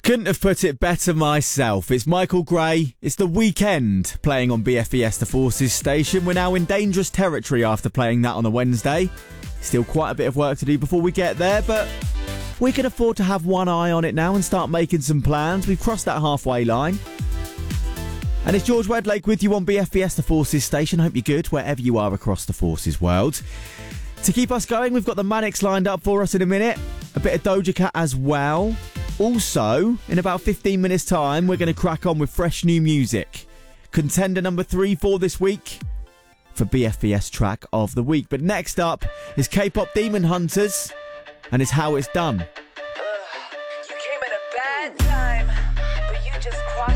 Couldn't have put it better myself. It's Michael Gray. It's The Weekend playing on BFES The Forces station. We're now in dangerous territory after playing that on a Wednesday. Still quite a bit of work to do before we get there, but we can afford to have one eye on it now and start making some plans. We've crossed that halfway line. And it's George Wedlake with you on BFES The Forces station. Hope you're good wherever you are across the Forces world. To keep us going, we've got the Manics lined up for us in a minute. A bit of Doja Cat as well. Also, in about 15 minutes' time, we're going to crack on with fresh new music. Contender number 3 for this week for BFES Track of the Week. But next up is K-pop Demon Hunters and it's How It's Done.